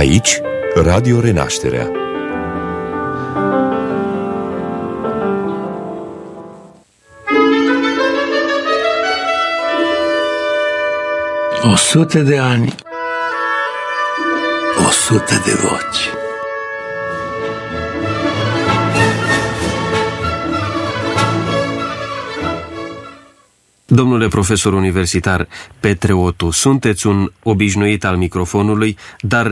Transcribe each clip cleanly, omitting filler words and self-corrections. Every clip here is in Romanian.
Aici, Radio Renașterea. O 100 de ani, 100 de voci. Domnule profesor universitar Petre Otu, sunteți un obișnuit al microfonului, dar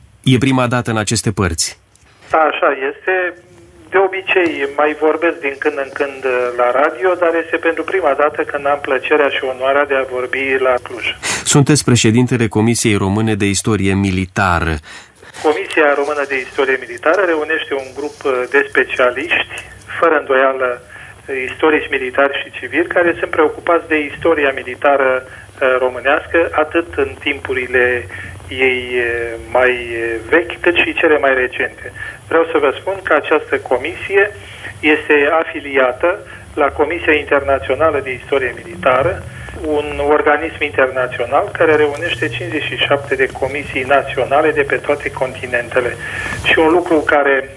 e prima dată în aceste părți. Da, așa este. De obicei mai vorbesc din când în când la radio, dar este pentru prima dată când am plăcerea și onoarea de a vorbi la Cluj. Sunteți președintele Comisiei Române de Istorie Militară. Comisia Română de Istorie Militară reunește un grup de specialiști, fără îndoială istorici militari și civili, care sunt preocupați de istoria militară românească, atât în timpurile ei mai vechi, cât și cele mai recente. Vreau să vă spun că această comisie este afiliată la Comisia Internațională de Istorie Militară, un organism internațional care reunește 57 de comisii naționale de pe toate continentele. Și un lucru care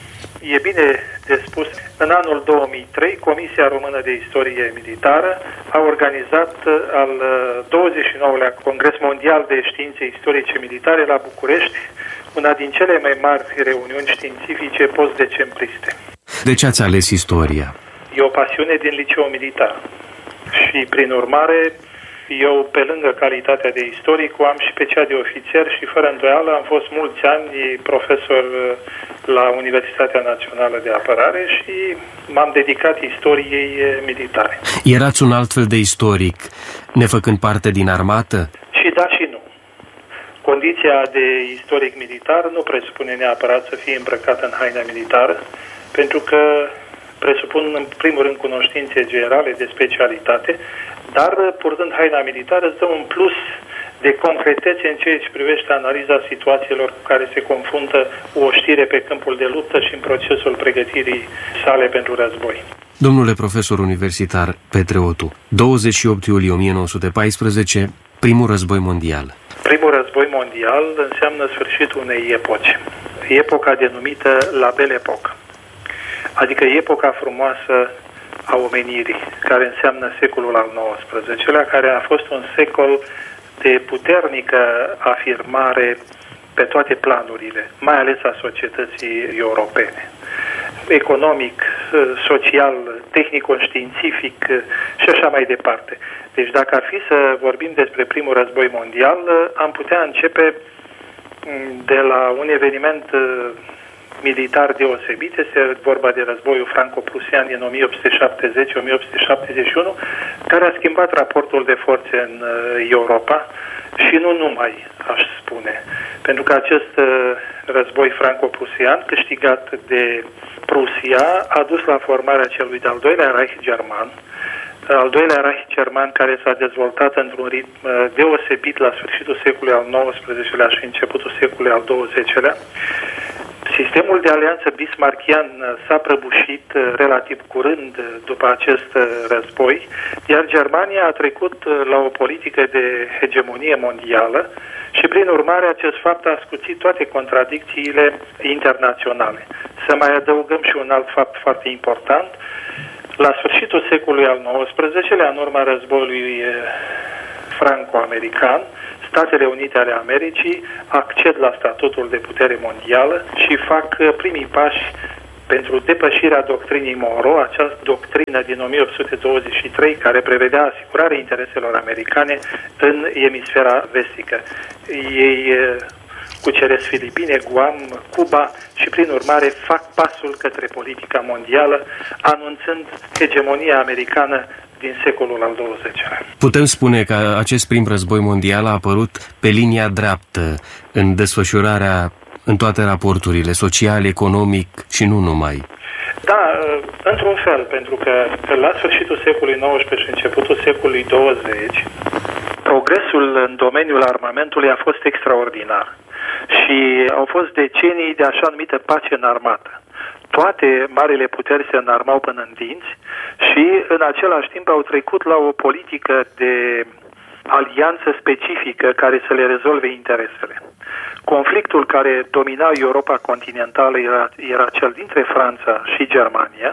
e bine de spus, în anul 2003, Comisia Română de Istorie Militară a organizat al 29-lea Congres Mondial de Științe Istorice Militare la București, una din cele mai mari reuniuni științifice post-decembriste. De ce ați ales istoria? E o pasiune din liceu militar și, prin urmare, eu, pe lângă calitatea de istoric, am și pe cea de ofițer și, fără îndoială, am fost mulți ani profesor la Universitatea Națională de Apărare și m-am dedicat istoriei militare. Erați un alt fel de istoric, nefăcând parte din armată? Și da și nu. Condiția de istoric militar nu presupune neapărat să fie îmbrăcat în haina militară, pentru că presupun, în primul rând, cunoștințe generale de specialitate, dar, purtând haina militară, îți dă un plus de concretețe în ceea ce privește analiza situațiilor cu care se confruntă o știre pe câmpul de luptă și în procesul pregătirii sale pentru război. Domnule profesor universitar Petre Otu, 28 iulie 1914, primul război mondial. Primul război mondial înseamnă sfârșitul unei epoci. Epoca denumită La Belle Époque, adică epoca frumoasă a omenirii, care înseamnă secolul al XIX-lea, care a fost un secol de puternică afirmare pe toate planurile, mai ales a societății europene. Economic, social, tehnico-științific și așa mai departe. Deci dacă ar fi să vorbim despre primul război mondial, am putea începe de la un eveniment militar deosebit. Este vorba de războiul franco-prusian din 1870-1871, care a schimbat raportul de forțe în Europa și nu numai, aș spune. Pentru că acest război franco-prusian, câștigat de Prusia, a dus la formarea celui de-al doilea Reich german, al doilea Reich german, care s-a dezvoltat într-un ritm deosebit la sfârșitul secolului al XIX-lea și începutul secolului al XX-lea. Sistemul de alianță bismarckian s-a prăbușit relativ curând după acest război, iar Germania a trecut la o politică de hegemonie mondială și, prin urmare, acest fapt a scuțit toate contradicțiile internaționale. Să mai adăugăm și un alt fapt foarte important. La sfârșitul secolului al XIX-lea, în urma războiului franco-american, Statele Unite ale Americii acced la statutul de putere mondială și fac primii pași pentru depășirea doctrinii Monroe, această doctrină din 1823 care prevedea asigurarea intereselor americane în emisfera vestică. Ei cuceresc Filipine, Guam, Cuba și, prin urmare, fac pasul către politica mondială, anunțând hegemonia americană din secolul al XX-lea. Putem spune că acest prim război mondial a apărut pe linia dreaptă în desfășurarea, în toate raporturile, social, economic și nu numai. Da, într-un fel, pentru că la sfârșitul secolului XIX și începutul secolului 20, progresul în domeniul armamentului a fost extraordinar și au fost decenii de așa numită pace în armată. Toate marile puteri se înarmau până în dinți și în același timp au trecut la o politică de alianță specifică care să le rezolve interesele. Conflictul care domina Europa continentală era cel dintre Franța și Germania.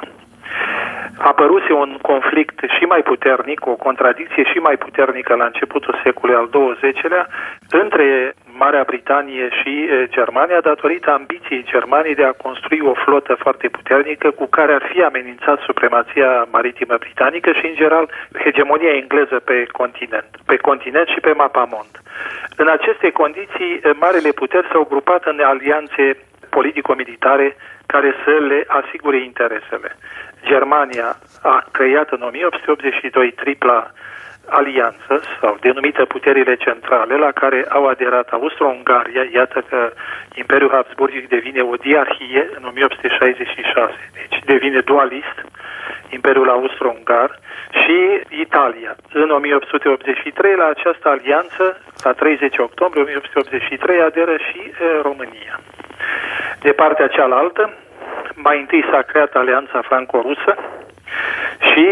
Apăruse un conflict și mai puternic, o contradicție și mai puternică la începutul secolului al XX-lea între Marea Britanie și Germania, datorită ambiției Germaniei de a construi o flotă foarte puternică cu care ar fi amenințat supremația maritimă britanică și, în general, hegemonia engleză pe continent și pe mapamond. În aceste condiții, marile puteri s-au grupat în alianțe politico-militare care să le asigure interesele. Germania a creat în 1882 tripla alianță, sau denumită puterile centrale, la care au aderat Austro-Ungaria. Iată că Imperiul Habsburgic devine o diarhie în 1866, deci devine dualist, Imperiul Austro-Ungar, și Italia. În 1883, la această alianță, la 30 octombrie 1883, aderă și România. De partea cealaltă, mai întâi s-a creat Alianța Franco-Rusă și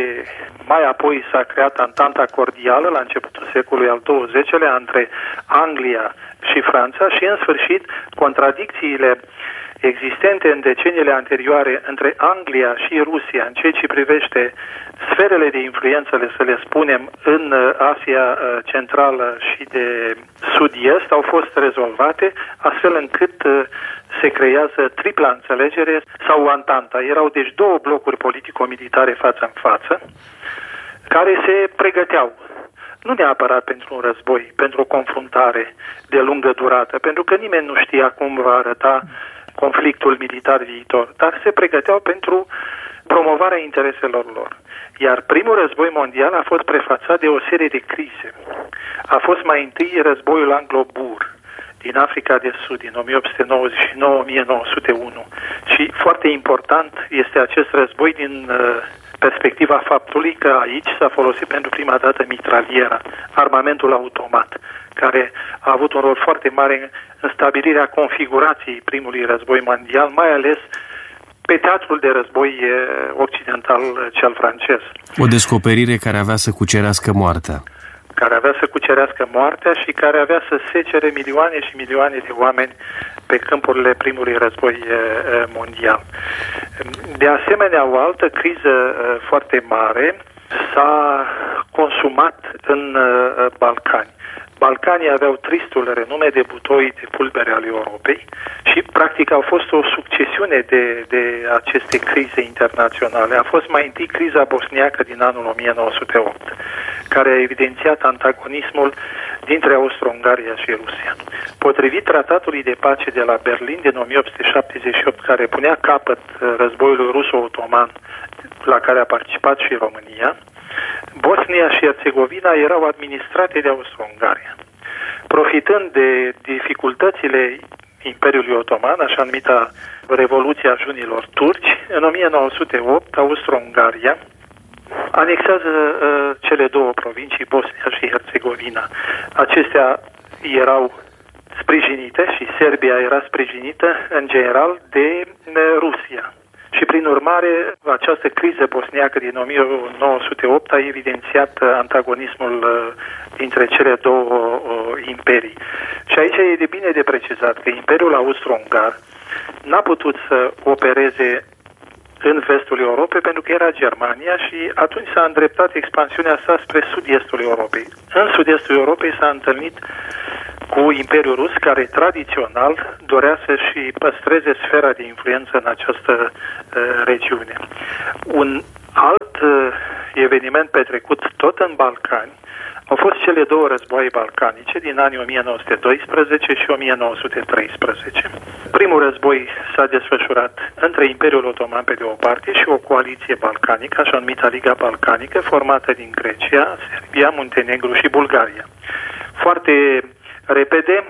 mai apoi s-a creat Antanta Cordială la începutul secolului al XX-lea între Anglia și Franța și, în sfârșit, contradicțiile existente în deceniile anterioare între Anglia și Rusia în ceea ce privește sferele de influență, să le spunem, în Asia Centrală și de Sud-Est au fost rezolvate, astfel încât se creează tripla înțelegere sau Antanta. Erau deci două blocuri politico-militare față în față care se pregăteau. Nu neapărat pentru un război, pentru o confruntare de lungă durată, pentru că nimeni nu știa cum va arăta conflictul militar viitor, dar se pregăteau pentru promovarea intereselor lor. Iar primul război mondial a fost prefațat de o serie de crize. A fost mai întâi războiul anglo-bur din Africa de Sud, din 1899-1901. Și foarte important este acest război din perspectiva faptului că aici s-a folosit pentru prima dată mitraliera, armamentul automat, care a avut un rol foarte mare în stabilirea configurației primului război mondial, mai ales pe teatrul de război occidental, cel francez. O descoperire care avea să cucerească moartea. Care avea să cucerească moartea și care avea să secere milioane și milioane de oameni pe câmpurile primului război mondial. De asemenea, o altă criză foarte mare s-a consumat în Balcani. Balcanii aveau tristul renume de butoi de pulbere al Europei și, practic, au fost o succesiune de aceste crize internaționale. A fost mai întâi criza bosniacă din anul 1908, care a evidențiat antagonismul dintre Austro-Ungaria și Rusia. Potrivit tratatului de pace de la Berlin din 1878, care punea capăt războiului ruso-otoman, la care a participat și România, Bosnia și Herțegovina erau administrate de Austro-Ungaria. Profitând de dificultățile Imperiului Otoman, așa numita Revoluția Junilor Turci, în 1908 Austro-Ungaria anexează cele două provincii, Bosnia și Herțegovina. Acestea erau sprijinite și Serbia era sprijinită în general de Rusia. Și, prin urmare, această criză bosniacă din 1908 a evidențiat antagonismul dintre cele două imperii. Și aici e de bine de precizat că Imperiul Austro-Ungar n-a putut să opereze în vestul Europei pentru că era Germania și atunci s-a îndreptat expansiunea sa spre sud-estul Europei. În sud-estul Europei s-a întâlnit cu Imperiul Rus, care tradițional dorea să-și păstreze sfera de influență în această regiune. Un alt eveniment petrecut tot în Balcani au fost cele două războaie balcanice din anii 1912 și 1913. Primul război s-a desfășurat între Imperiul Otoman pe de o parte și o coaliție balcanică, așa numită Liga Balcanică, formată din Grecia, Serbia, Muntenegru și Bulgaria. Foarte repede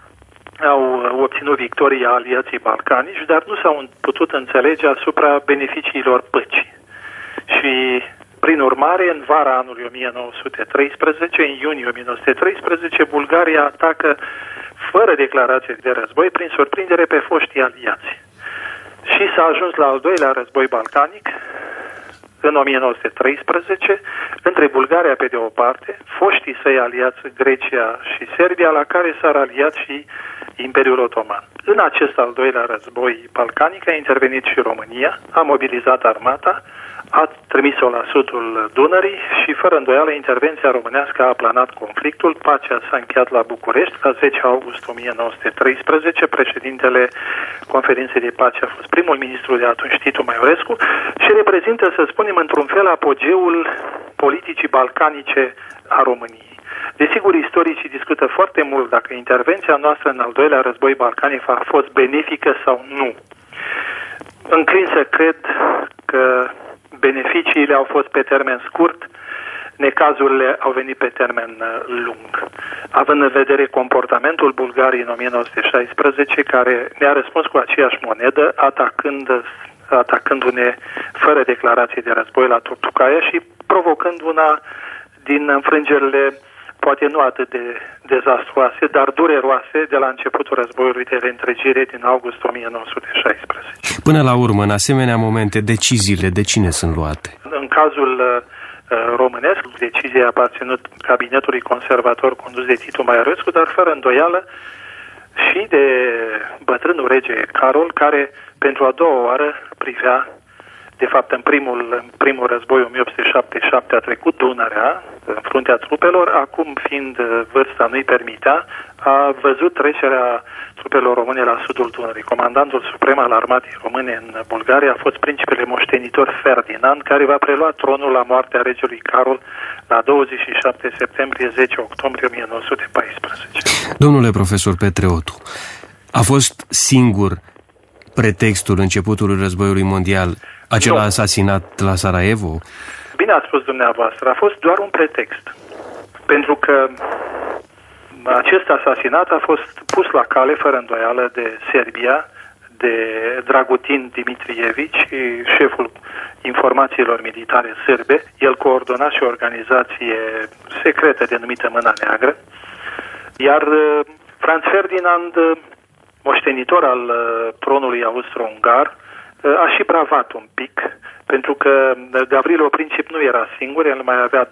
au obținut victoria aliații balcanici, dar nu s-au putut înțelege asupra beneficiilor păcii. Și, prin urmare, în vara anului 1913, în iunie 1913, Bulgaria atacă fără declarație de război, prin surprindere, pe foștii aliați. Și s-a ajuns la al doilea război balcanic, în 1913, între Bulgaria pe de o parte, foștii săi aliați Grecia și Serbia, la care s-a raliat și Imperiul Otoman. În acest al doilea război balcanic a intervenit și România, a mobilizat armata, a trimis-o la sudul Dunării și, fără îndoială, intervenția românească a aplanat conflictul. Pacea s-a încheiat la București la 10 august 1913. Președintele Conferinței de Pace a fost primul ministru de atunci, Titu Maiorescu, și reprezintă, să spunem, într-un fel apogeul politicii balcanice a României. Desigur, istoricii discută foarte mult dacă intervenția noastră în al doilea război balcanic a fost benefică sau nu. Înclin să cred că beneficiile au fost pe termen scurt, necazurile au venit pe termen lung. Având în vedere comportamentul Bulgariei în 1916, care ne-a răspuns cu aceeași monedă, atacându-ne fără declarație de război la Turtucaia și provocând una din înfrângerile poate nu atât de dezastruoase, dar dureroase de la începutul războiului de reîntregire din august 1916. Până la urmă, în asemenea momente, deciziile de cine sunt luate? În cazul românesc, decizia a aparținut cabinetului conservator condus de Titu Maiorescu, dar fără îndoială și de bătrânul rege Carol, care pentru a doua oară privea, de fapt în primul război 1877 a trecut Dunărea în fruntea trupelor, acum fiind vârsta nu-i permitea, a văzut trecerea trupelor române la sudul Dunării. Comandantul suprem al armatei române în Bulgaria a fost principele moștenitor Ferdinand, care va prelua tronul la moartea regelui Carol la 27 septembrie 10 octombrie 1914. Domnule profesor Petreotu, a fost singur pretextul începutului războiului mondial acela asasinat la Sarajevo? Bine ați spus dumneavoastră, a fost doar un pretext. Pentru că acest asasinat a fost pus la cale, fără îndoială, de Serbia, de Dragutin Dimitrievici, șeful informațiilor militare sârbe. El coordona și o organizație secretă denumită Mâna Neagră. Iar Franz Ferdinand, moștenitor al tronului austro-ungar, a și bravat un pic, pentru că Gavrilo Princip nu era singur, el mai avea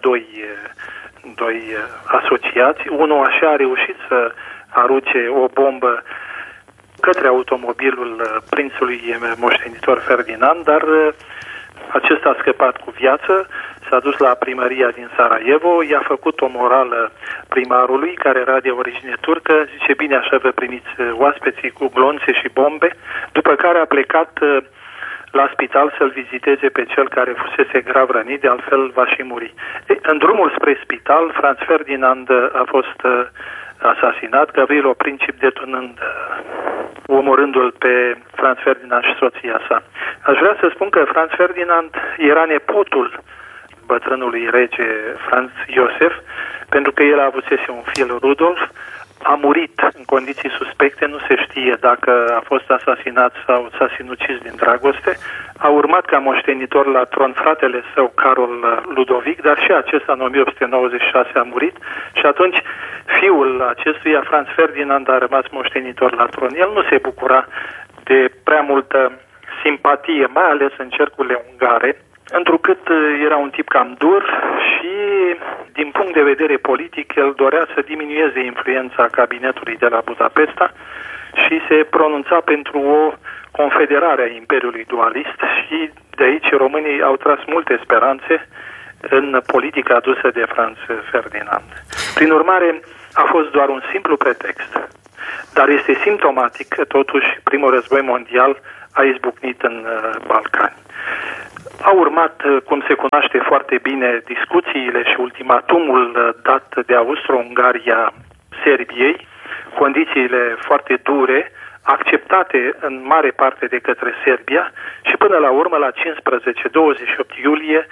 doi asociați. Unul așa a reușit să arunce o bombă către automobilul prințului moștenitor Ferdinand, dar acesta a scăpat cu viață, s-a dus la primăria din Sarajevo, i-a făcut o morală primarului, care era de origine turcă, zice, bine, așa vă primiți oaspeții cu glonțe și bombe, după care a plecat la spital să-l viziteze pe cel care fusese grav rănit, de altfel va și muri. În drumul spre spital, Franz Ferdinand a fost asasinat, Gavrilo Princip detonând, omorându-l pe Franz Ferdinand și soția sa. Aș vrea să spun că Franz Ferdinand era nepotul bătrânului rege Franz Iosef, pentru că el avusese un fiel, Rudolf, a murit în condiții suspecte, nu se știe dacă a fost asasinat sau s-a sinucis din dragoste. A urmat ca moștenitor la tron fratele său, Carol Ludovic, dar și acesta în 1896 a murit și atunci fiul acestuia, Franz Ferdinand, a rămas moștenitor la tron. El nu se bucura de prea multă simpatie, mai ales în cercurile ungare, întrucât era un tip cam dur și, din punct de vedere politic, el dorea să diminueze influența cabinetului de la Budapesta și se pronunța pentru o confederare a Imperiului Dualist și de aici românii au tras multe speranțe în politica adusă de Franz Ferdinand. Prin urmare, a fost doar un simplu pretext, dar este simptomatic că totuși primul război mondial a izbucnit în Balcani. A urmat, cum se cunoaște foarte bine, discuțiile și ultimatumul dat de Austro-Ungaria Serbiei, condițiile foarte dure, acceptate în mare parte de către Serbia și până la urmă, la 15-28 iulie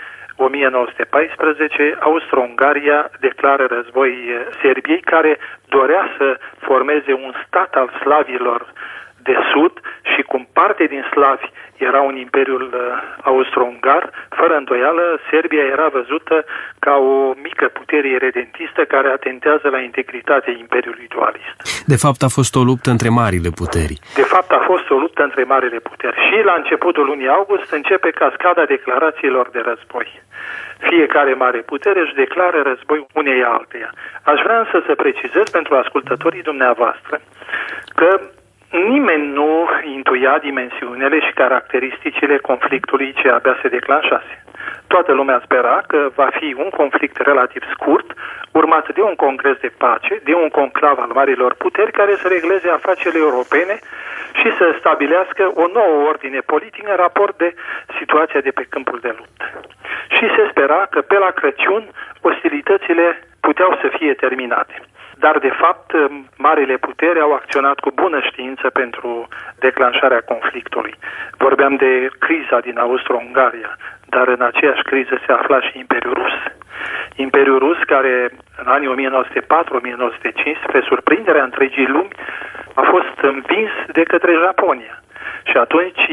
1914, Austro-Ungaria declară război Serbiei, care dorea să formeze un stat al slavilor de sud și cum parte din slavi era un imperiul austro-ungar, fără îndoială, Serbia era văzută ca o mică putere iredentistă care atentează la integritatea imperiului dualist. De fapt, a fost o luptă între marile puteri. De fapt, a fost o luptă între marile puteri. Și la începutul lunii august începe cascada declarațiilor de război. Fiecare mare putere își declară război unei alteia. Aș vrea însă să precizez pentru ascultătorii dumneavoastră că nimeni nu intuia dimensiunile și caracteristicile conflictului ce abia se declanșase. Toată lumea spera că va fi un conflict relativ scurt, urmat de un congres de pace, de un conclav al marilor puteri care să regleze afacerile europene și să stabilească o nouă ordine politică în raport de situația de pe câmpul de luptă. Și se spera că pe la Crăciun ostilitățile puteau să fie terminate. Dar, de fapt, marile puteri au acționat cu bună știință pentru declanșarea conflictului. Vorbeam de criza din Austro-Ungaria, dar în aceeași criză se afla și Imperiul Rus. Imperiul Rus, care în anii 1904-1905, spre surprinderea întregii lumi, a fost învins de către Japonia. Și atunci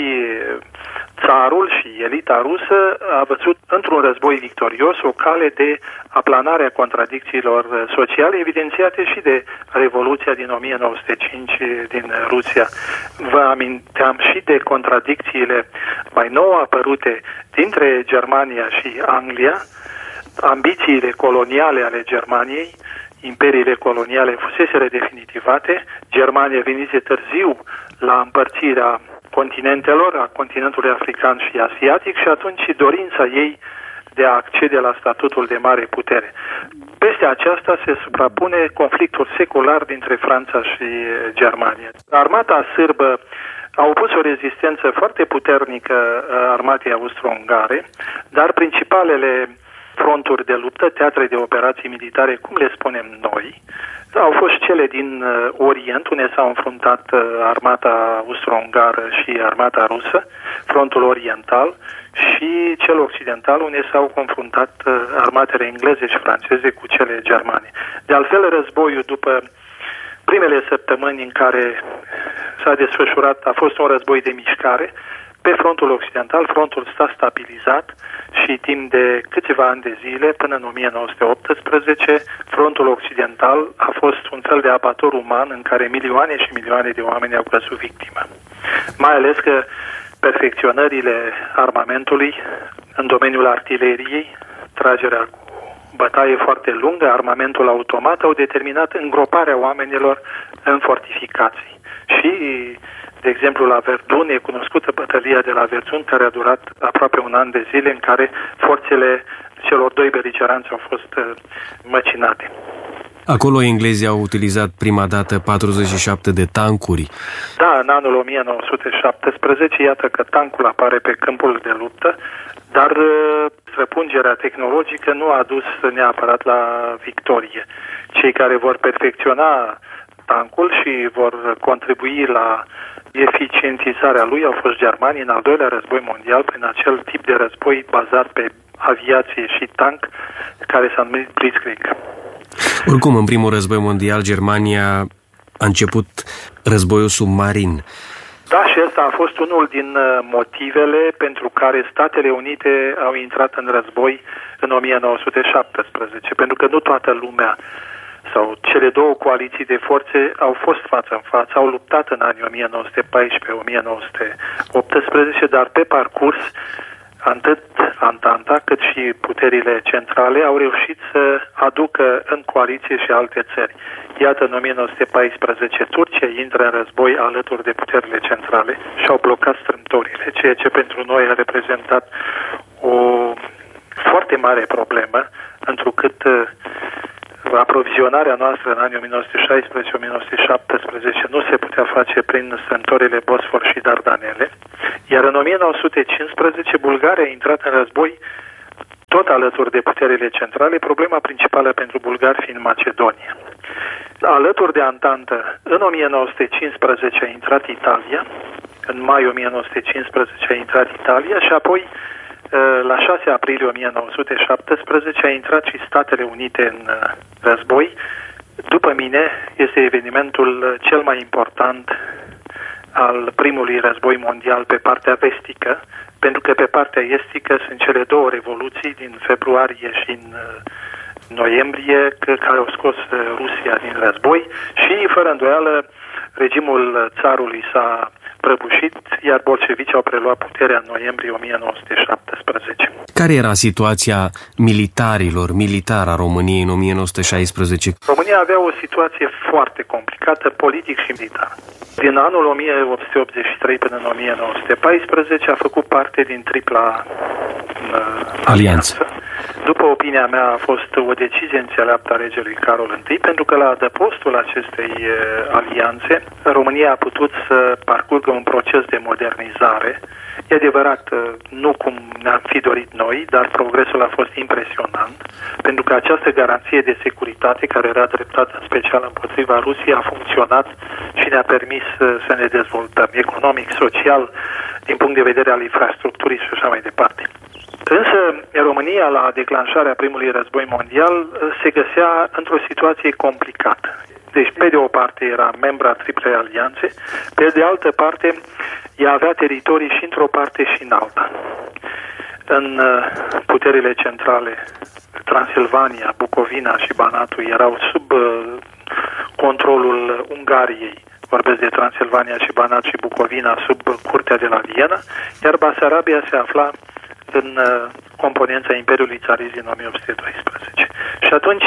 țarul și elita rusă a văzut într-un război victorios o cale de aplanare a contradicțiilor sociale evidențiate și de Revoluția din 1905 din Rusia. Vă aminteam și de contradicțiile mai nou apărute dintre Germania și Anglia, ambițiile coloniale ale Germaniei, imperiile coloniale fuseseră definitivate, Germania venise târziu la împărțirea continentelor, a continentului african și asiatic și atunci dorința ei de a accede la statutul de mare putere. Peste aceasta se suprapune conflictul secular dintre Franța și Germania. Armata sârbă a opus o rezistență foarte puternică armatei austro-ungare, dar principalele fronturi de luptă, teatre de operații militare, cum le spunem noi, au fost cele din Orient, unde s-au înfruntat armata austro-ungară și armata rusă, frontul oriental, și cel occidental, unde s-au confruntat armatele engleze și franceze cu cele germane. De altfel, războiul după primele săptămâni în care s-a desfășurat, a fost un război de mișcare. Pe frontul occidental, frontul s-a stabilizat și timp de câțiva ani de zile, până în 1918, frontul occidental a fost un fel de abator uman în care milioane și milioane de oameni au căzut victimă. Mai ales că perfecționările armamentului în domeniul artileriei, tragerea cu bătaie foarte lungă, armamentul automat, au determinat îngroparea oamenilor în fortificații. Și de exemplu, la Verdun e cunoscută bătălia de la Verdun, care a durat aproape un an de zile, în care forțele celor doi beligeranți au fost măcinate. Acolo englezii au utilizat prima dată 47 de tancuri. Da, în anul 1917, iată că tancul apare pe câmpul de luptă, dar străpungerea tehnologică nu a dus neapărat la victorie. Cei care vor perfecționa tancul și vor contribui la eficientizarea lui au fost germanii în al doilea război mondial, prin acel tip de război bazat pe aviație și tank, care s-a numit Blitzkrieg. Oricum, în primul război mondial, Germania a început războiul submarin. Da, și ăsta a fost unul din motivele pentru care Statele Unite au intrat în război în 1917, pentru că nu toată lumea sau cele două coaliții de forțe au fost față în față, au luptat în anii 1914-1918, dar pe parcurs atât Antanta cât și puterile centrale au reușit să aducă în coaliție și alte țări. Iată, în 1914 Turcia intră în război alături de puterile centrale și au blocat strâmtorile, ceea ce pentru noi a reprezentat o foarte mare problemă, întrucât aprovizionarea noastră în anii 1916-1917 nu se putea face prin strâmtorile Bosfor și Dardanele, iar în 1915 Bulgaria a intrat în război tot alături de puterile centrale, problema principală pentru bulgari fiind Macedonia. Alături de Antantă, în 1915 a intrat Italia, în mai 1915 a intrat Italia și apoi la 6 aprilie 1917 a intrat și Statele Unite în război. După mine, este evenimentul cel mai important al primului război mondial pe partea vestică, pentru că pe partea estică sunt cele două revoluții din februarie și în noiembrie, care au scos Rusia din război și, fără îndoială, regimul țarului s-a prăbușit, iar bolșevicii au preluat puterea în noiembrie 1917. Care era situația militară a României în 1916? România avea o situație foarte complicată, politic și militar. Din anul 1883 până în 1914 a făcut parte din tripla alianță. După opinia mea, a fost o decizie înțeleaptă a regelui Carol I, pentru că la adăpostul acestei alianțe, România a putut să parcurgă un proces de modernizare. E adevărat, nu cum ne-am fi dorit noi, dar progresul a fost impresionant, pentru că această garanție de securitate, care era dreptată în special împotriva Rusiei, a funcționat și ne-a permis să ne dezvoltăm economic, social, din punct de vedere al infrastructurii și așa mai departe. Însă, România, la declanșarea primului război mondial, se găsea într-o situație complicată. Deci, pe de o parte, era membra triplei alianțe, pe de altă parte, ea avea teritorii și într-o parte și în alta. În puterile centrale, Transilvania, Bucovina și Banatul erau sub controlul Ungariei. Vorbesc de Transilvania și Banat și Bucovina sub curtea de la Viena, iar Basarabia se afla în componența Imperiului Țarist din 1812. Și atunci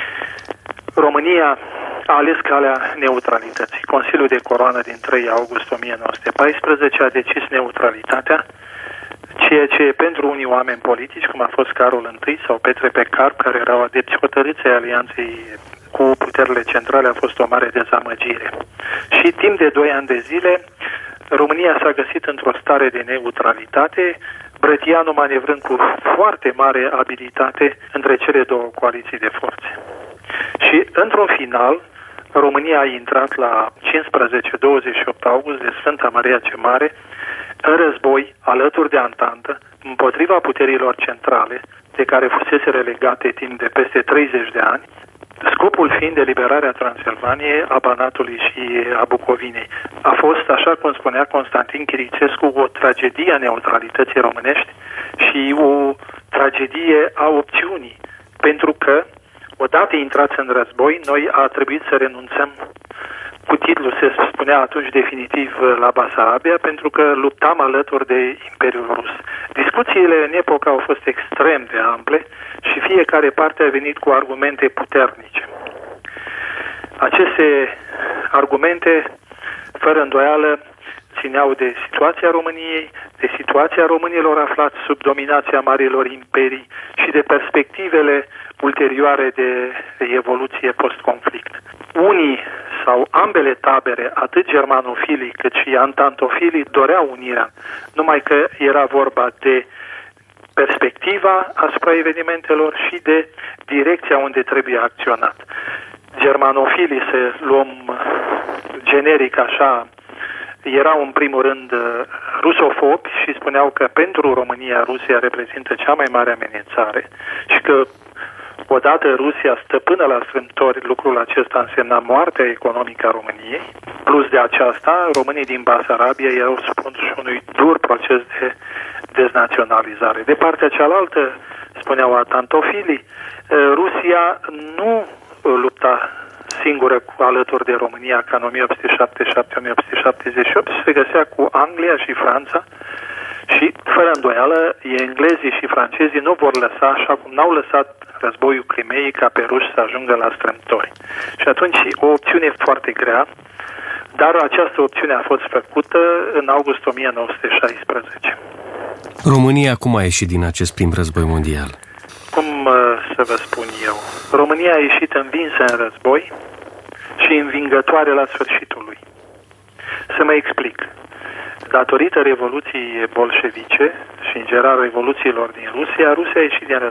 România a ales calea neutralității. Consiliul de Coroană din 3 august 1914 a decis neutralitatea, ceea ce pentru unii oameni politici, cum a fost Carol I sau Petre Pecar, care erau adepți hotărâți ai alianței cu puterile centrale, a fost o mare dezamăgire. Și timp de 2 ani de zile, România s-a găsit într-o stare de neutralitate, Brătianu manevrând cu foarte mare abilitate între cele două coaliții de forțe. Și, într-un final, România a intrat la 15-28 august de Sfânta Maria cea Mare în război alături de Antantă împotriva puterilor centrale, de care fusese relegate timp de peste 30 de ani, scopul fiind eliberarea Transilvaniei, a Banatului și a Bucovinei. A fost, așa cum spunea Constantin Chiricescu, o tragedie a neutralității românești și o tragedie a opțiunii, pentru că, odată intrați în război, noi a trebuit să renunțăm cu titlu, se spunea atunci definitiv, la Basarabia, pentru că luptam alături de Imperiul Rus. Discuțiile în epocă au fost extrem de ample și fiecare parte a venit cu argumente puternice. Aceste argumente, fără îndoială, țineau de situația României, de situația românilor aflați sub dominația marilor imperii și de perspectivele ulterioare de evoluție post-conflict. Unii sau ambele tabere, atât germanofilii cât și antantofilii, doreau unirea, numai că era vorba de perspectiva asupra evenimentelor și de direcția unde trebuie acționat. Germanofilii, să luăm generic așa, erau în primul rând rusofobi și spuneau că pentru România Rusia reprezintă cea mai mare amenințare și că odată Rusia stăpână la strâmtori, lucrul acesta însemna moartea economică a României. Plus de aceasta, românii din Basarabia erau supuși unui dur proces de deznaționalizare. De partea cealaltă, spuneau atantofilii, Rusia nu lupta singură alături de România ca în 1877-1878 și se găsea cu Anglia și Franța și, fără îndoială, englezii și francezii nu vor lăsa, așa cum n-au lăsat războiul Crimeei, ca pe ruși să ajungă la strâmtori. Și atunci o opțiune foarte grea, dar această opțiune a fost făcută în august 1916. România cum a ieșit din acest prim război mondial? Cum să vă spun eu? România a ieșit învinsă în război și învingătoare la sfârșitul lui. Să mă explic. Datorită Revoluției bolșevice și, în general, revoluțiilor din Rusia, Rusia a ieșit din